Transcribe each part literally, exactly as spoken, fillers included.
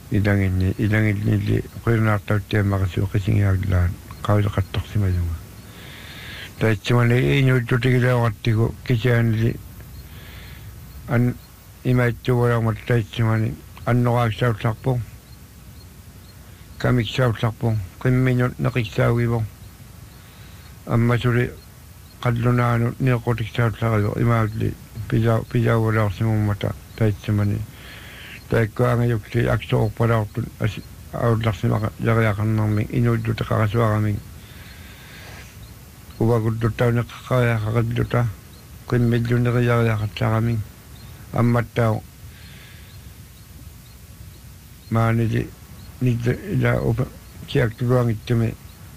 Ilangin ilangin nili qirnaartauttia maqasuuqisingiaglaan qaulaqattorsimalunga taitsimani inuuttutigilaoqartigu kisianili an imaittugularmat taitsimani annoqaaksautsarpu kamiksautlarpu qimminut neqiksaaugivor ammasuli qallunaanu neequtiksautlarigu imaatli pija pijauulaarsimummata taitsimani taikkuangajuksi aksoorpalaartut as aullarsimaqa yariaqarnarmi inuuttutiqarasuarami uvaguttutaunneqqaqariaqaqalluta qimmilluneriariaqatsarami ammattau maanili nidda ila upa kiaktuluangittumi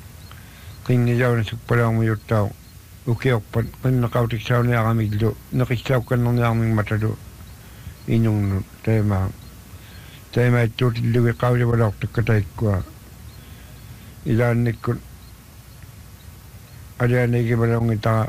qinnijaunasuppalaarmuyuttau ukiorpat qinneqautiksauniaramillu neqissaukkannarniarmingmatalu inungnut taimaa taimaittuutillugi qaulivalaortukka taikkua ilaannikkut alianigimalongitara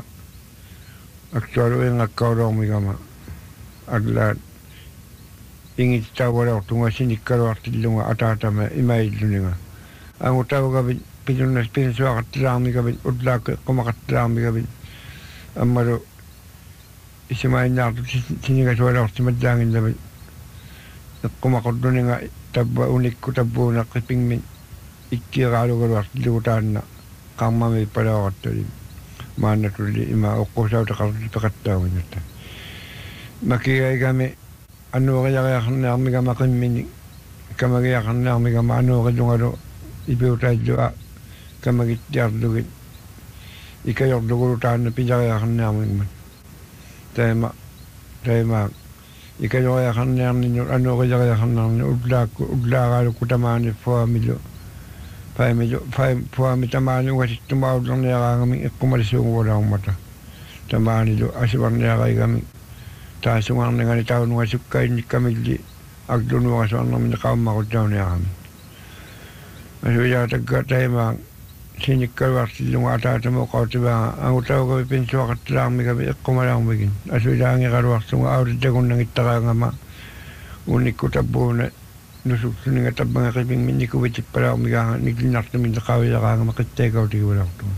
aktualuingakkauloormigama aglaat ingitsaavalaortunga sinikkaluartillunga ataatama imailluninga angutavugavit pilunnas pinsuaqattilaarmigavit utlaakki qumaqattilaarmigavit ammalu isimainnaartu sinigasualaortimallaangillavit eqqumaqulluninga tabba unikku tabbuuneqqipingmin ikkiiraalugaluartillugu taanna qammami palaoqattuli maannatulli ima uqqusauteqarlu peqattaagunnutta makigaigami annuuqiyariaqarniarmigama qimmini kamagiaqarniarmigama annuuqillungalu ipiutaillua kamagittiarlugit ikajorlugulu taanna pijariaqarniarmigmat taima taima ikajoriaqarniarninnu annuuqiyariaqarniarni ullaakku ullaagaalukku tamaani fuamilu faimilu faim fuami tamaani ugasittumaaullerniaraangami eqqumalisuunguvalaummata tamaanilu asivarniaraigami taasugarningani taununga sukkainnikkamilli aglunuugasuarnermini qaummaqutauniarami asuyaatagga taimaa sinikkaluartillunga ataatamu qautivaa angutaugavi pinsuaqattilaarmigavi eqqumalaarmigin asuilaangiqaluarsunga aulitagunnagittaraangama unikku tabbuune nusuksuninga tabbangaqipingmin nikuvitippalaarmigaanga niklinartumin qaaviyaraangama qittaikautigivalartuma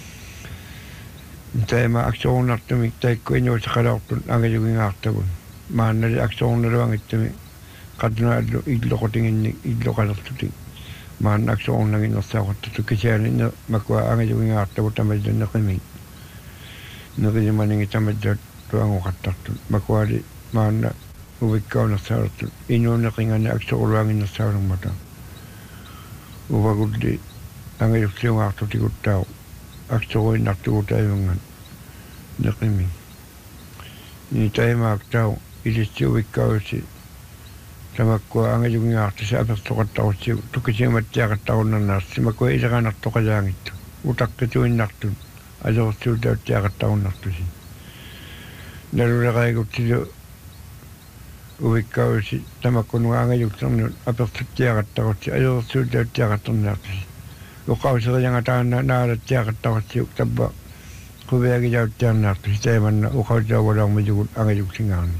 taima aksoornartumik taikku inuutiqalaortun angajugingaartagun maannali aksoornaluangittumi qatnuallu illoqotinginnik illoqalertutik maanna aksoornaginnersaaqortutu kisiani makua angajugingaartagu tamallanneqimi neqimaningi tamallat tuanguqattartut makuali maanna uvikkaunersaartut inuuneqingani aksoorluanginnersaarummata uvagulli angajukliungaartutikuttau aksoruinnartugutaivungan neqimi ni taimaaqtau ilissi uvikkausi tamakkua angajugingaartasi apertoqattarusi tukisimattiaqattarunnarnaarsi makua ileqanartoqajaangittu utaqqituinnartut alersuutauttiaqattarunnartusi naluleqaiguttilu uvikkausi tamakkunuga angajukternu apertuttiaqattarusi alersuutauttiaqattarnaartusi uqauserianga taanna naalattiaqattarusiuk tabba quviagijauttiarnaartusi taimanna uqautauvalarmijugut angajuksingaarni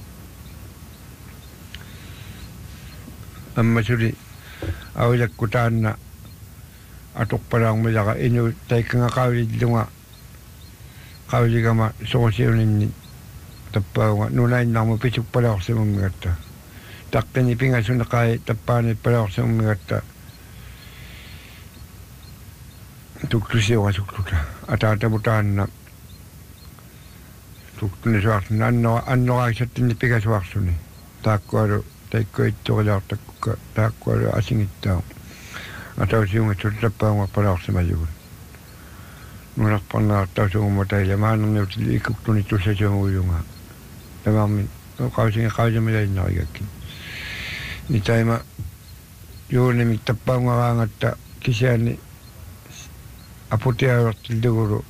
ammasuli aulakku taanna atuqqalaarmilaqa inu taikkanga qaulillunga qauligama soorsiuninni tappaagunga nunainnarmu pisuppalaorsimummigatta taqqini pingasunneqai tappaani palaorsimummigatta tuktusiuqasukluta ataatamu taanna tuktunisuartuna anno annoqaagisattinni pikasuarsuni taakkualu taikkuittuqilaartakka taakkualu asingittau atausiungatsul tappaunga palaorsimajugun nunarparnaartausuumma taila maanerniutilli ikkuktuni tussasuunguyunga tamarmi qausingi qausimilainnarigakki ni taima juunimik tappaungaraangatta kisiani aputiaartillugulu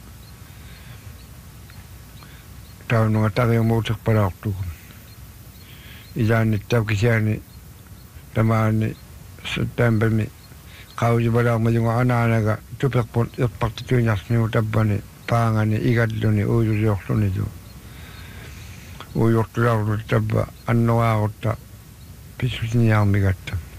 taununga tariumuuteqpalaartugu ilaannittab kisiani tamaani septembermi qaujivalaarmajunga anaanaga tuperput erpartituinarniu tabbani paangani igalluni uuyuliorlunilu uuyurtulaarlu tabba annoaarutta pissusiniarmigatta